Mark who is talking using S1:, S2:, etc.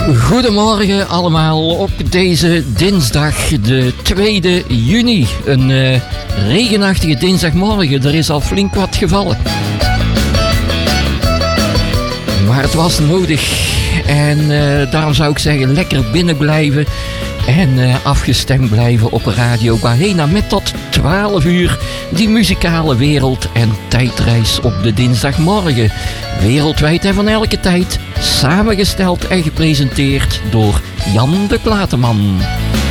S1: Goedemorgen allemaal op deze dinsdag, de 2 juni. Een regenachtige dinsdagmorgen. Er is al flink wat gevallen. Maar het was nodig. En daarom zou ik zeggen, lekker binnen blijven. En afgestemd blijven op Radio Bahena met tot 12 uur die muzikale wereld- en tijdreis op de dinsdagmorgen. Wereldwijd en van elke tijd. Samengesteld en gepresenteerd door Jan de Plateman.